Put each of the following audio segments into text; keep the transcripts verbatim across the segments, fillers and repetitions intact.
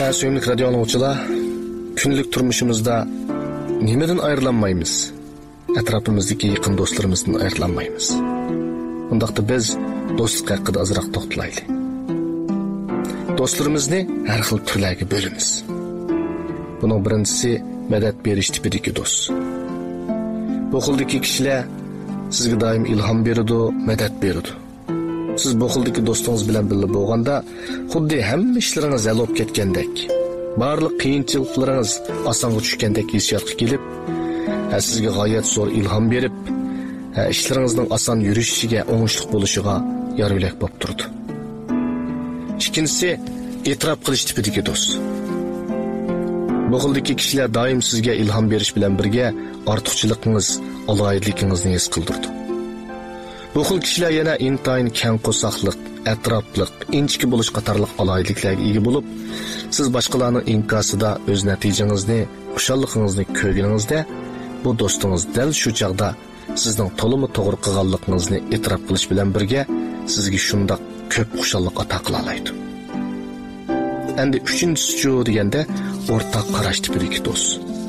Söyümlük radyo anlıqçılar, günlük turmuşumuzda nimeden ayrılanmayımız? Etrafımızdaki yakın dostlarımızdan ayrılanmayımız. Bundaqda biz dostluk hakkında azırak toxtalaylı. Dostlarımızı her xil türlerge bölümüz. Bunun birincisi medet beriş tipideki dost. Bu xildeki kişiler sizge daim ilham beridi, medet beridi. Siz bu xildeki dostunuz bilen birli bolganda, xuddi hamma ishlaringiz hal bo'lib ketgandek, barliq qiyinchiliklaringiz osonga tushgandek hissiyotga kelib, sizga g'oyat zo'r ilhom berib, ishlaringizning oson yurishiga, o'ngishli bo'lishiga yorulak bo'lib turdi. Ikkinchisi, e'tirof qilish tipidagi do'st. Bu xildagi kishilar doim sizga ilhom berish bilan birga ortiqchiligingiz, aloyidligingizni his qildirdi. Bu xil kishilar yana intayin keng qo'soqliq, atrofliq, inchki bo'lish qatorliq aloyidliklarga ega bo'lib, siz boshqalarning inkosida o'z natijangizni, xushalligingizni ko'rganingizda, bu do'stingiz dal shu chaqda sizning to'limi to'g'ri qilganligingizni e'tirof qilish bilan birga sizga shundoq ko'p xushallik ato qila oladi. Endi uchinchisi deganda o'rtaq qarash tipidagi do'st.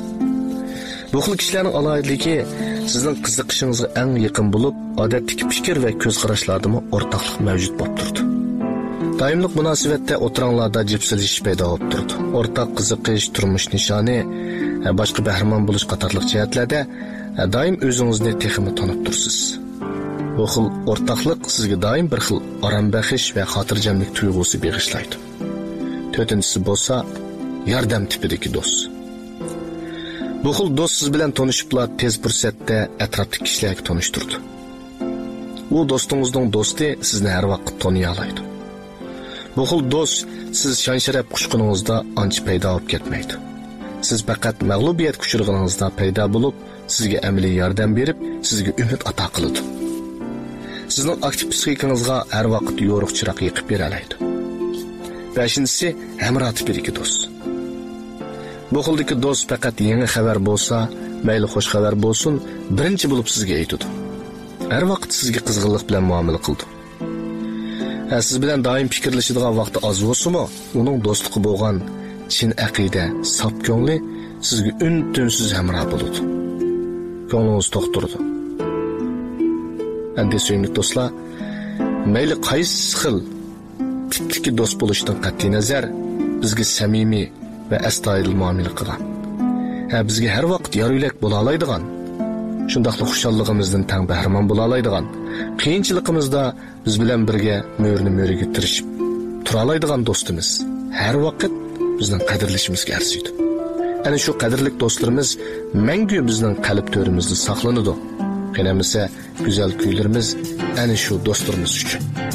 Bu xil kishilarning aloyidligi sizning qiziqishingizga eng yaqin bo'lib, odatdagi fikr va ko'z qarashlardami o'rtaqlik mavjud bo'lib turdi. Doimlik munosabatda o'tiranglarda jipsilish paydo bo'lib turdi. O'rtaq qiziqish, turmush nishoni, boshqa bahramon bo'lish qatorliq jihatlarda doim o'zingizni texmi tanib tursiz. Bu xil o'rtaqlik sizga doim bir xil orambaxish va xotirjamlik tuyg'usi bag'ishlaydi. To'rtinchisi bo'lsa, yordam tipidagi do'st. Bu xil do'st siz bilan tanishiblar tez fursatda atrofdagi kishilarga tanishtirdi. Bu do'stingizning do'sti sizni har vaqt taniya oladi. Bu xil do'st siz shon-sharaf qushqiningizda ancha paydo bo'lib ketmaydi. Siz faqat mag'lubiyat kuchirganingizda paydo bo'lib, sizga amaliy yordam berib, sizga umid ato qiladi. Sizning aktiv psixikangizga har vaqt yo'riq chiroq yiqib bera oladi. Beshinchisi, hamroh tipidagi do'st. Bu xildagi do'st faqat yangi xabar bo'lsa, mayli xo'sh xabar bo'lsin, birinchi bo'lib sizga aytadi. Har vaqt sizga qizg'inlik bilan muomala qildi. Siz bilan doim fikrlashadigan vaqti oz bo'lsa-mu, uning do'stligi bo'lgan chin aqida, sof ko'ngli sizga un-tunsiz hamroh bo'ladi. Ko'nglingiz to'xtirdi. Endi sevimli do'stlar, mayli qaysi xil tipdagi do'st bo'lishdan qat'iy nazar, bizga samimiy va astoydil muomala qilgan. Ha, bizga har vaqt yorulak bo'la oladigan, shundaqli xushalligimizdan tang bahramon bo'la oladigan, qiyinchiligimizda biz bilan birga mo'rni mo'riga tirishib tura oladigan do'stimiz har vaqt bizning qadrlashimizga arziydi. Ana shu qadrli do'stlarimiz mangu bizning qalb to'rimizda saqlanadi. Qanamisa go'zal kuylarimiz ana shu do'stlarimiz uchun.